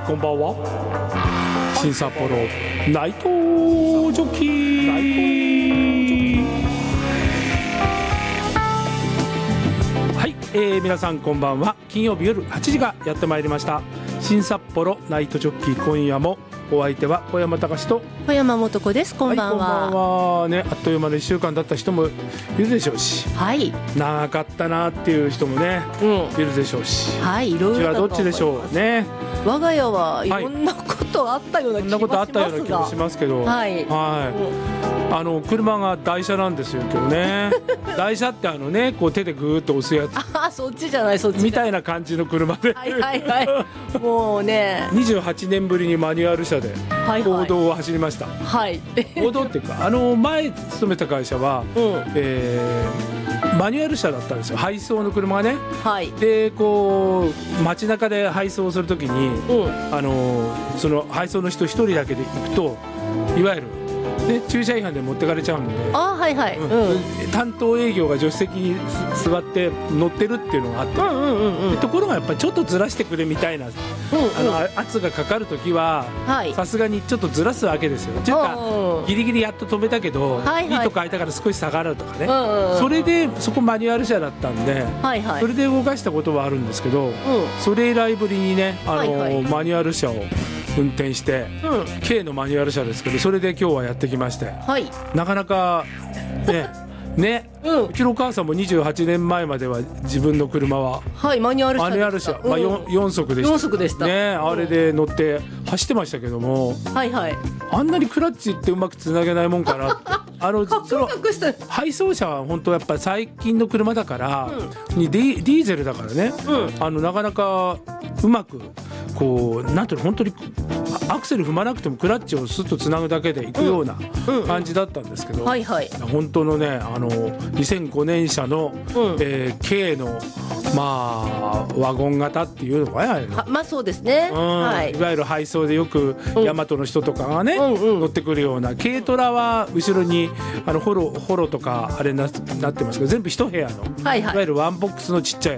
こんばんは。新札幌ナイトジョッキー。はい、皆さんこんばんは。金曜日夜8時がやってまいりました。新札幌ナイトジョッキー、今夜もお相手は小山隆と小山素子です。こんばんは。 はい、こんばんはね。あっという間の1週間だった人もいるでしょうし、はい、長かったなっていう人もね、いるでしょうし、はい、いろいろだと思います。うちはどっちでしょうね。 我が家はいろんなことあったような気もしますけど、はい、 はい、車が台車なんですよ今日ね。台車ってね、こう手でグーッと押すやつ。 あ、そっちじゃない、そっちみたいな感じの車で、 はいはいはい、もうね 28年ぶりにマニュアル車で公道を走りました。はい、公道っていうか前勤めた会社は、マニュアル車だったんですよ。配送の車がね、はい、でこう街中で配送するときに、その配送の人一人だけで行くといわゆるね、駐車違反で持ってかれちゃうんで、はいはい、担当営業が助手席に座って乗ってるっていうのがあって、ところがやっぱりちょっとずらしてくれみたいな、圧がかかるときはさすがにちょっとずらすわけですよ。っていうかギリギリやっと止めたけど、いいとこ空いたから少し下がるとかね、それでそこマニュアル車だったんで、それで動かしたことはあるんですけど、それ以来ぶりにねマニュアル車を運転して、軽のマニュアル車ですけど、それで今日はやってきまして、なかなかね、うちのお母さんも28年前までは自分の車は、マニュアル車、4速でした。4速でしたね。あれで乗って走ってましたけども、あんなにクラッチってうまくつなげないもんかなって。その配送車は本当やっぱり最近の車だから、ディーゼルだからね、なかなかうまくこうなんていうの、本当にアクセル踏まなくてもクラッチをスッとつなぐだけでいくような感じだったんですけど、本当のね2005年車の、軽のワゴン型っていうのかな、 まあそうですね、 いわゆる配送でよく大和の人とかがね、乗ってくるような軽トラは後ろにホロとかあれになってますけど、全部一部屋の、いわゆるワンボックスのちっちゃい